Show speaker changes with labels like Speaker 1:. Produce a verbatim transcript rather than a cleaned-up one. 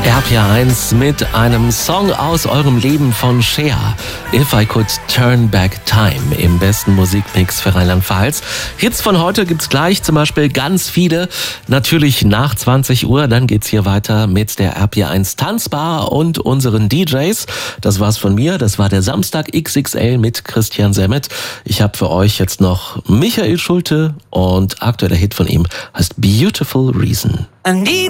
Speaker 1: R P eins mit einem Song aus eurem Leben von Cher. If I Could Turn Back Time im besten Musikmix für Rheinland-Pfalz. Hits von heute gibt's gleich, zum Beispiel ganz viele. Natürlich nach zwanzig Uhr, dann geht's hier weiter mit der R P eins Tanzbar und unseren D Js. Das war's von mir, das war der Samstag X X L mit Christian Semmet. Ich habe für euch jetzt noch Michael Schulte und aktueller Hit von ihm heißt Beautiful Reason.
Speaker 2: I need